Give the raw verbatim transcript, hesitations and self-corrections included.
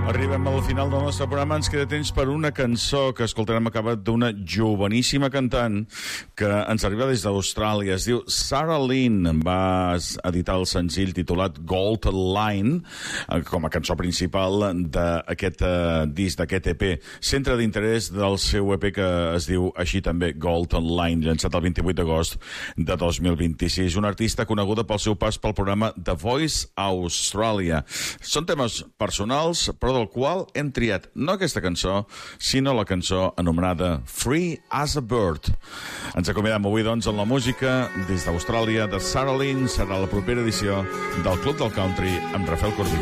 Arribem al final del nostre programa. Ens queda temps per una cançó que escoltarem acabat d'una joveníssima cantant que ens arriba des d'Austràlia. Es diu Sarah Lynn. Va editar el senzill titulat Gold Line com a cançó principal d'aquest uh, disc, d'aquest E P. Centre d'interès del seu E P que es diu així també, Gold Line, llançat el vint-i-vuit d'agost de dos mil vint-i-sis. Una artista coneguda pel seu pas pel programa The Voice Australia. Són temes personals, però del qual hem triat no aquesta cançó, sinó la cançó anomenada Free as a Bird. Ens acomiadem avui, doncs, en la música des d'Austràlia de Sarah Lynn. Serà la propera edició del Club del Country amb Rafael Corbí.